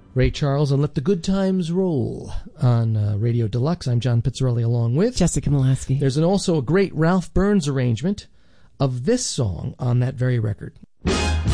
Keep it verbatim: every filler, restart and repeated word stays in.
Ray Charles and Let the Good Times Roll on uh, Radio Deluxe. I'm John Pizzarelli along with Jessica Molaski. There's an, also a great Ralph Burns arrangement of this song on that very record.